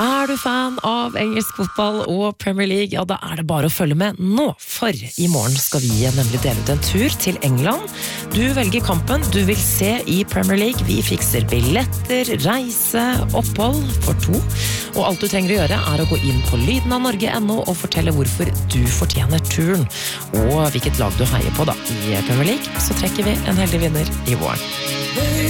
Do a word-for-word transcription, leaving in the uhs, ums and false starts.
Er du fan av engelsk fotball og Premier League, ja da er det bare å følge med nå, for i morgen skal vi nemlig dele ut en tur til England. Du velger kampen du vil se i Premier League. Vi fikser billetter, reise, opphold for to. Og alt du trenger å gjøre er å gå inn på lyden av norge punktum no og fortelle hvorfor du fortjener turen. Og hvilket lag du heier på da i Premier League, så trekker vi en heldig vinner i våren.